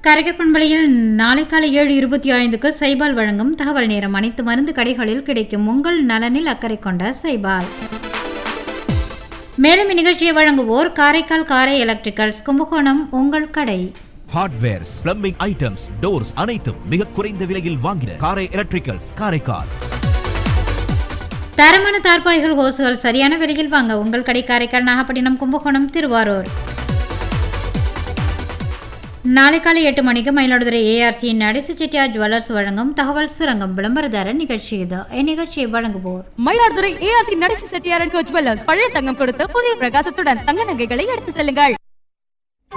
கரைக்கட் பண்பலையில் நாளை காலை 7:25க்கு சைபால் வழங்கும் தகவல் நேரம். அனைத்து மருந்து கடைகளில் கிடைக்கும் உங்கள் நலனில் அக்கறை கொண்ட சைபால். மேலும் இந்நிகழ்ச்சியை வழங்குவோர் காரைக்கால் காரை எலக்ட்ரிக்கல்ஸ், கும்பகோணம் உங்கள் கடை. ஹார்ட்வேர்ஸ், பிளம்பிங் ஐட்டம்ஸ், டோர்ஸ் அனைத்தும் மிக குறைந்த விலையில் வாங்கின காரை எலக்ட்ரிக்கல்ஸ் காரைக்கால். தரமான தார்பாய்கள், ஹோசுகள் சரியான விலையில் வாங்க உங்கள் கடை காரைக்கால், நாகப்பட்டினம், கும்பகோணம், திருவாரூர். நாளை காலை 8 மணிக்கு மயிலாடுதுறை ஏஆர்சி நடேச செட்டியார் ஜுவல்லர்ஸ் வழங்கும் தகவல் சுரங்கம் விளம்பரதார நிகழ்ச்சி. இது இந்நிகழ்ச்சியை வழங்குவோர் மயிலாடுதுறை ஏஆர்சி நடேச செட்டியார் ஜுவல்லர்ஸ். பழைய தங்கம் கொடுத்து புதிய பிரகாசத்துடன் தங்க நகைகளை எடுத்து செல்லுங்கள்.